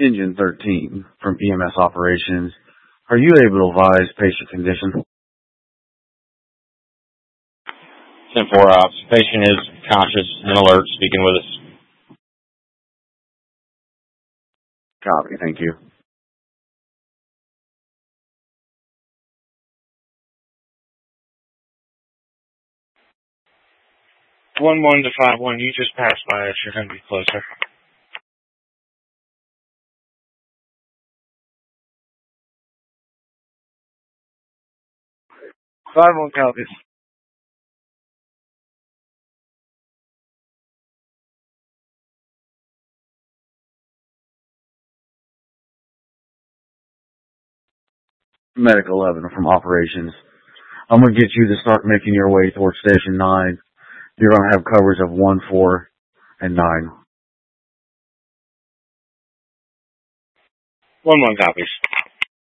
Engine 13 from EMS operations. Are you able to advise patient condition? 10-4 ops. Patient is conscious and alert, speaking with us. Copy, thank you. 1-1 to 5-1. You just passed by us. You're going to be closer. Five one copies. Medic 11 from operations. I'm going to get you to start making your way towards Station 9. You're going to have coverage of 1, 4, and 9. 1-1 copies.